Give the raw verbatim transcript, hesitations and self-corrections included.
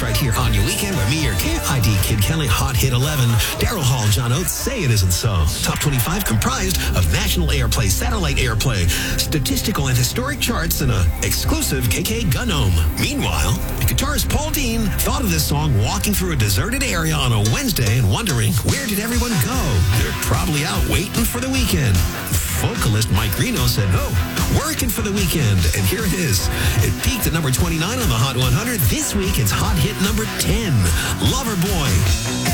It's right here on your weekend with me, your K I D Kid Kelly, Hot Hit eleven. Daryl Hall, John Oates, Say It Isn't So. Top twenty-five comprised of national airplay, satellite airplay, statistical and historic charts, and a exclusive K K Gunome. Meanwhile, guitarist Paul Dean thought of this song walking through a deserted area on a Wednesday and wondering, where did everyone go? They're probably out waiting for the weekend. Vocalist Mike Reno said, oh, working for the weekend. And here it is. It peaked at number twenty-nine on the Hot one hundred. This week, it's Hot Hit number ten, Loverboy.